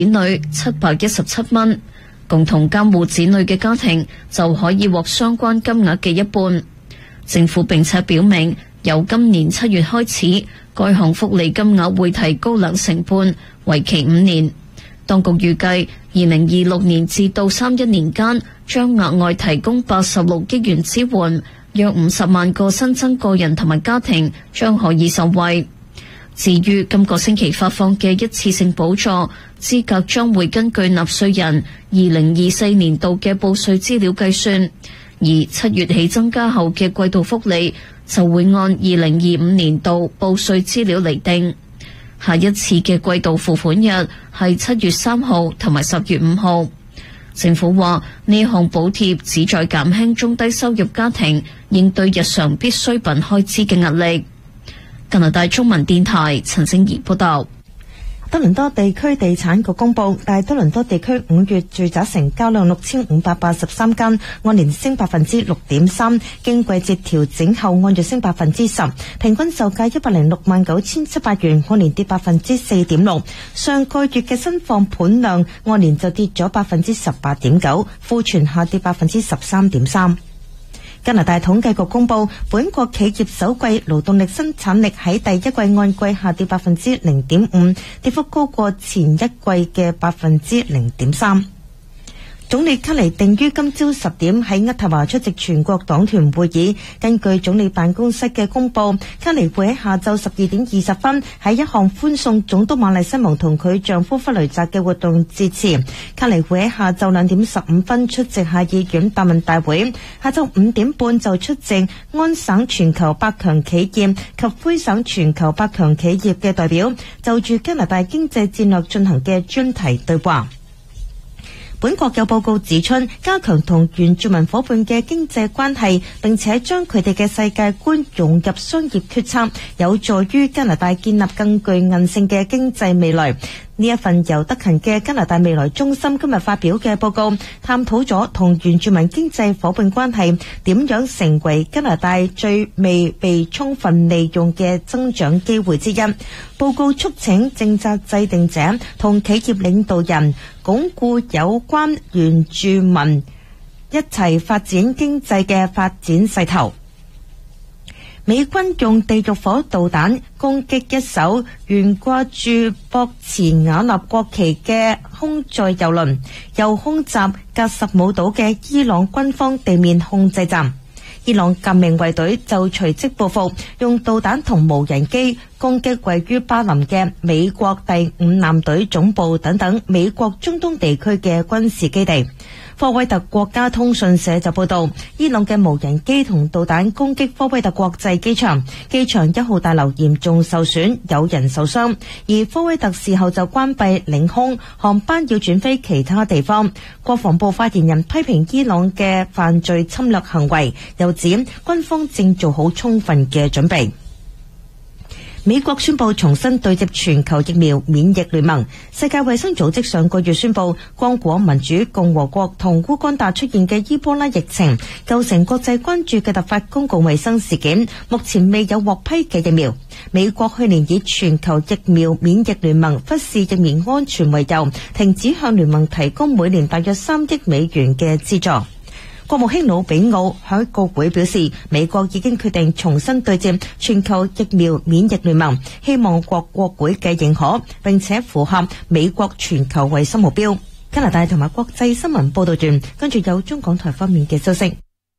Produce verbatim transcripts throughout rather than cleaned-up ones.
子女七百一十七蚊，共同監護子女嘅家庭就可以獲相關金額嘅一半。政府並且表明，由今年七月開始，該項福利金額會提高兩成半，為期五年。當局預計二零二六年至到三一年間，將額外提供八十六億元支援，約五十萬個新增個人同埋家庭將可以受惠。至於今個星期發放嘅一次性補助，資格將會根據納稅人二零二四年度嘅報稅資料計算，而七月起增加後嘅季度福利就會按二零二五年度報稅資料嚟定。下一次嘅季度付款日係七月三號同埋十月五號。政府話呢項補貼旨在減輕中低收入家庭應對日常必需品開支嘅壓力。加拿大中文電台陳靜怡報道。 多倫多地區地產局公布，大多倫多地區五月住宅成交量六千五百八十三間，按年升百分之六點三，經季節調整後按月升百分之十，平均售價一百零六萬九千七百元，按年跌百分之四點六。上個月嘅新放盤量按年就跌咗百分之十八點九，庫存下跌百分之十三點三。加拿大統計局公布，本國企業首季勞動力生產力喺第一季按季下跌百分之零點五，跌幅高過前一季嘅百分之零點三。總理卡尼定於今朝十點喺渥太華出席全國黨團會議。根據總理辦公室嘅公佈，卡尼會喺下晝十二點二十分喺一項歡送總督瑪麗西蒙同佢丈夫弗雷澤嘅活動致辭。卡尼會喺下晝兩點十五分出席下議院答問大會，下晝五點半就出席安省全球百強企業及魁省全球百強企業嘅代表就住加拿大經濟戰略進行嘅專題對話。本國有報告指出，加強同原住民伙伴嘅經濟關係，並且將佢哋嘅世界觀融入商業決策，有助於加拿大建立更具韌性嘅經濟未來。呢一份由德勤嘅加拿大未來中心今日發表嘅報告，探討咗同原住民經濟伙伴關係點樣成為加拿大最未被充分利用嘅增長機會之一。報告促請政策制定者同企業領導人鞏固有關原住民一齊發展經濟嘅發展勢頭。美軍用地獄火導彈攻擊一艘懸掛住博茨瓦納國旗嘅空載油輪，又空襲格什姆島嘅伊朗軍方地面控制站。伊朗革命衛隊就隨即報復，用導彈同無人機攻擊位於巴林嘅美國第五艦隊總部等等美國中東地區嘅軍事基地。科威特國家通訊社就報道，伊朗嘅無人機同導彈攻擊科威特國際機場，機場一號大樓嚴重受損，有人受傷。而科威特事後就關閉領空，航班要轉飛其他地方。國防部發言人批評伊朗嘅犯罪侵略行為，又指軍方正做好充分嘅準備。美國宣布重新對接全球疫苗免疫聯盟。世界衛生組織上個月宣布，剛果民主共和國同烏干達出現嘅伊波拉疫情構成國際關注嘅突發公共衛生事件，目前未有獲批嘅疫苗。美國去年以全球疫苗免疫聯盟忽視疫苗安全為由，停止向聯盟提供每年大約三億美元嘅資助。國務卿魯比奧喺國會表示，美國已經決定重新對接全球疫苗免疫聯盟，希望各國會嘅認可，並且符合美國全球衛生目標。加拿大同埋國際新聞報道段，跟住有中港台方面嘅消息。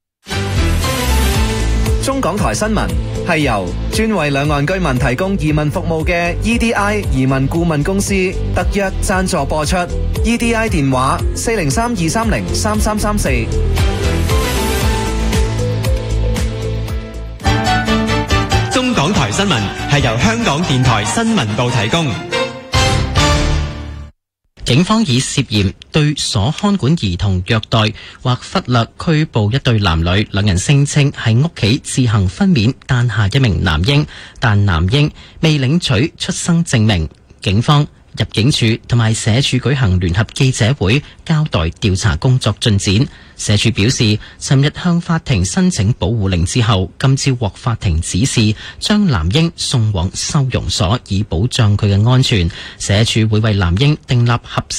中港台新聞係由專為兩岸居民提供移民服務嘅 E D I 移民顧問公司特約贊助播出。E D I 電話四零三二三零三三三四。 中港台新聞係由香港電台新聞部提供。警方以涉嫌對所看管兒童虐待或忽略拘捕一對男女，兩人聲稱喺屋企自行分娩誕下一名男嬰，但男嬰未領取出生證明。警方、入境處同埋社署舉行聯合記者會，交代調查工作進展。社署表示，尋日向法庭申請保護令之後，今朝獲法庭指示將男嬰送往收容所，以保障佢嘅安全。社署會為男嬰訂立合適